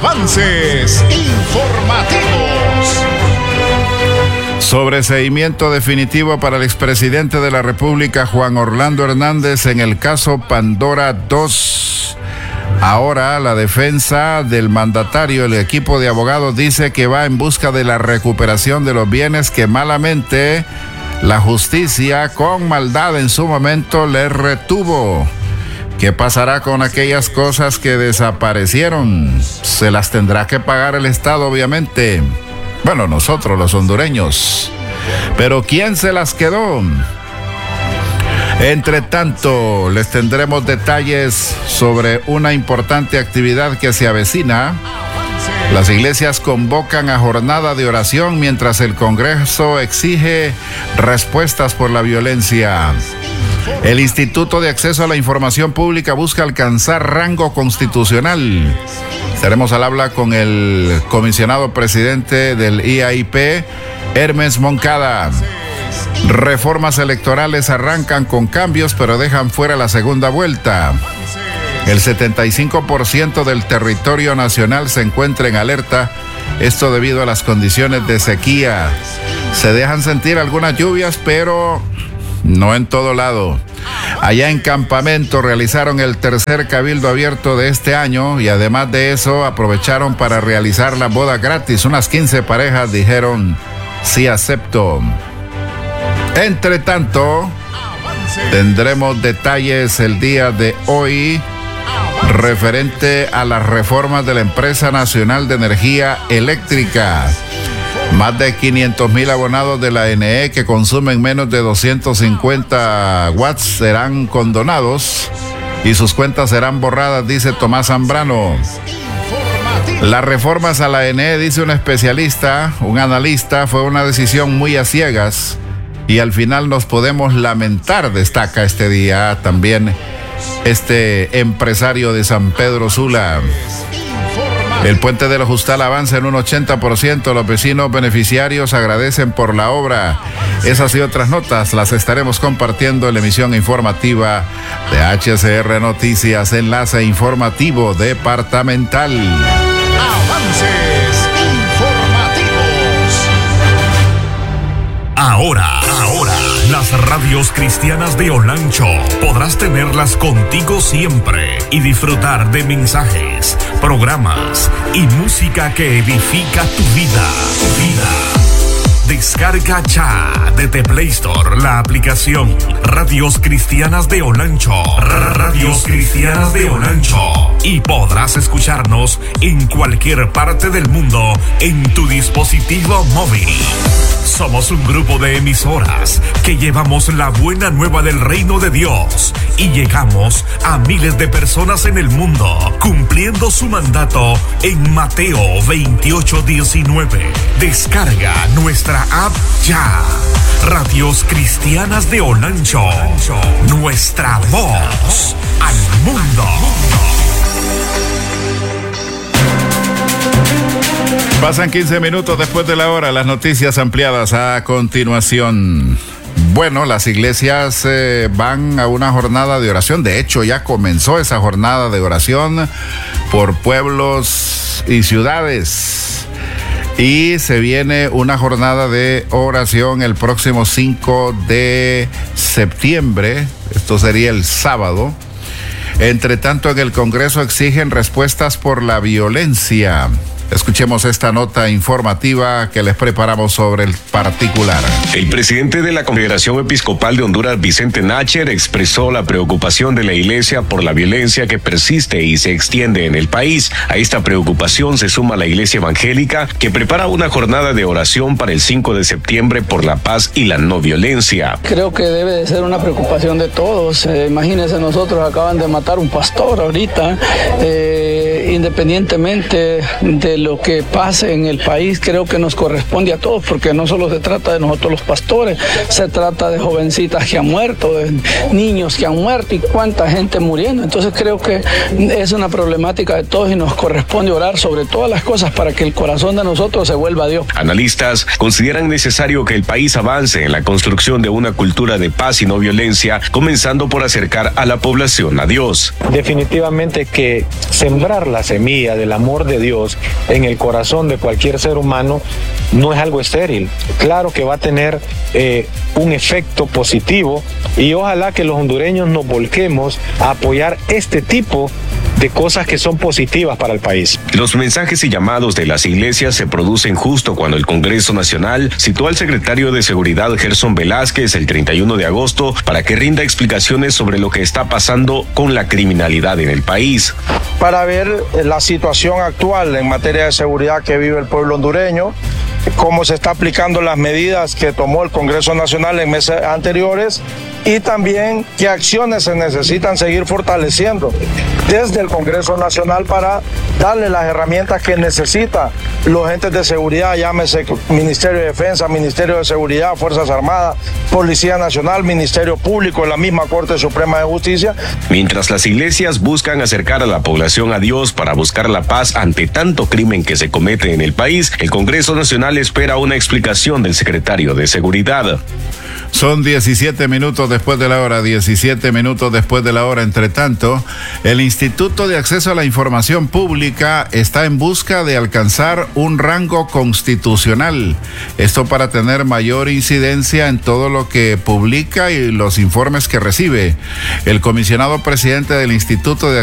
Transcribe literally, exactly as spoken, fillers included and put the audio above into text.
Avances informativos. Sobreseimiento definitivo para el expresidente de la República, Juan Orlando Hernández, en el caso Pandora dos. Ahora la defensa del mandatario, el equipo de abogados, dice que va en busca de la recuperación de los bienes que malamente la justicia, con maldad en su momento, le retuvo. ¿Qué pasará con aquellas cosas que desaparecieron? Se las tendrá que pagar el Estado, obviamente. Bueno, nosotros los hondureños. Pero ¿quién se las quedó? Entre tanto, les tendremos detalles sobre una importante actividad que se avecina. Las iglesias convocan a jornada de oración mientras el Congreso exige respuestas por la violencia. El Instituto de Acceso a la Información Pública busca alcanzar rango constitucional. Estaremos al habla con el comisionado presidente del I A I P, Hermes Moncada. Reformas electorales arrancan con cambios, pero dejan fuera la segunda vuelta. El setenta y cinco por ciento del territorio nacional se encuentra en alerta, esto debido a las condiciones de sequía. Se dejan sentir algunas lluvias, pero no en todo lado. Allá en Campamento realizaron el tercer cabildo abierto de este año y además de eso aprovecharon para realizar la boda gratis. Unas quince parejas dijeron sí acepto. Entre tanto, tendremos detalles el día de hoy referente a las reformas de la Empresa Nacional de Energía Eléctrica. Más de quinientos mil abonados de la N E que consumen menos de doscientos cincuenta watts serán condonados y sus cuentas serán borradas, dice Tomás Zambrano. Las reformas a la N E, dice un especialista, un analista, fue una decisión muy a ciegas y al final nos podemos lamentar, destaca este día también este empresario de San Pedro Sula. El puente de la Justal avanza en un ochenta por ciento. Los vecinos beneficiarios agradecen por la obra. Esas y otras notas las estaremos compartiendo en la emisión informativa de H C R Noticias, enlace informativo departamental. Avances informativos. Ahora, ahora, las radios cristianas de Olancho podrás tenerlas contigo siempre y disfrutar de mensajes, programas y música que edifica tu vida. Tu vida. Descarga ya desde Play Store la aplicación Radios Cristianas de Olancho. Radios Cristianas de Olancho. Y podrás escucharnos en cualquier parte del mundo en tu dispositivo móvil. Somos un grupo de emisoras que llevamos la buena nueva del reino de Dios y llegamos a miles de personas en el mundo, cumpliendo su mandato en Mateo veintiocho diecinueve. Descarga nuestra app ya. Radios Cristianas de Olancho. Nuestra voz al mundo. Pasan quince minutos después de la hora, las noticias ampliadas a continuación. Bueno, las iglesias eh, van a una jornada de oración. De hecho, ya comenzó esa jornada de oración por pueblos y ciudades. Y se viene una jornada de oración el próximo cinco de septiembre. Esto sería el sábado. Entre tanto, en el Congreso exigen respuestas por la violencia. Escuchemos esta nota informativa que les preparamos sobre el particular. El presidente de la Congregación Episcopal de Honduras, Vicente Nácher, expresó la preocupación de la Iglesia por la violencia que persiste y se extiende en el país. A esta preocupación se suma la Iglesia Evangélica, que prepara una jornada de oración para el cinco de septiembre por la paz y la no violencia. Creo que debe de ser una preocupación de todos. Eh, imagínense, nosotros acaban de matar un pastor ahorita. Eh, independientemente de lo que pase en el país, creo que nos corresponde a todos, porque no solo se trata de nosotros los pastores, se trata de jovencitas que han muerto, de niños que han muerto y cuánta gente muriendo. Entonces creo que es una problemática de todos y nos corresponde orar sobre todas las cosas para que el corazón de nosotros se vuelva a Dios. Analistas consideran necesario que el país avance en la construcción de una cultura de paz y no violencia, comenzando por acercar a la población a Dios. Definitivamente que sembrar la semilla del amor de Dios en el corazón de cualquier ser humano no es algo estéril. Claro que va a tener eh, un efecto positivo y ojalá que los hondureños nos volquemos a apoyar este tipo de cosas que son positivas para el país. Los mensajes y llamados de las iglesias se producen justo cuando el Congreso Nacional citó al secretario de Seguridad Gerson Velázquez el treinta y uno de agosto para que rinda explicaciones sobre lo que está pasando con la criminalidad en el país. Para ver la situación actual en materia de seguridad que vive el pueblo hondureño, cómo se está aplicando las medidas que tomó el Congreso Nacional en meses anteriores y también qué acciones se necesitan seguir fortaleciendo desde el Congreso Nacional para darle las herramientas que necesita los entes de seguridad, llámese Ministerio de Defensa, Ministerio de Seguridad, Fuerzas Armadas, Policía Nacional, Ministerio Público, la misma Corte Suprema de Justicia. Mientras las iglesias buscan acercar a la población a Dios para buscar la paz ante tanto crimen que se comete en el país, el Congreso Nacional espera una explicación del secretario de Seguridad. Son diecisiete minutos después de la hora, diecisiete minutos después de la hora. Entre tanto, el Instituto de Acceso a la Información Pública está en busca de alcanzar un rango constitucional. Esto para tener mayor incidencia en todo lo que publica y los informes que recibe. El comisionado presidente del Instituto de